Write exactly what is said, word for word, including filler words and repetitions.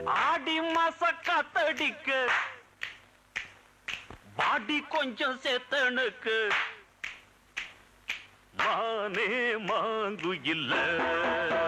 ஆடி மாச காத்தடிக்க பாடி கொஞ்சம் சேத்தனுக்கு மானே மாங்கு இல்ல